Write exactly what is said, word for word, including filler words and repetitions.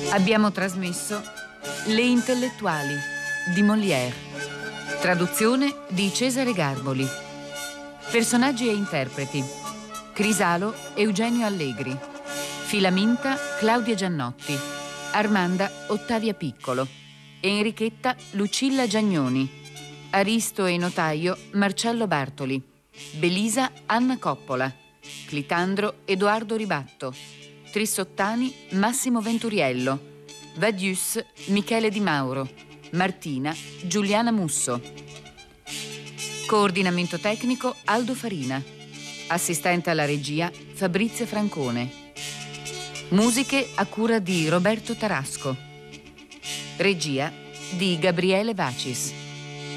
Abbiamo trasmesso Le intellettuali di Molière, traduzione di Cesare Garboli. Personaggi e interpreti: Crisalo Eugenio Allegri, Filaminta Claudia Giannotti, Armanda Ottavia Piccolo, Enrichetta Lucilla Giagnoni, Aristo e notaio Marcello Bartoli, Belisa Anna Coppola, Clitandro Edoardo Ribatto, Trissottani Massimo Venturiello, Vadius Michele Di Mauro, Martina Giuliana Musso. Coordinamento tecnico Aldo Farina. Assistente alla regia Fabrizio Francone. Musiche a cura di Roberto Tarasco. Regia di Gabriele Vacis.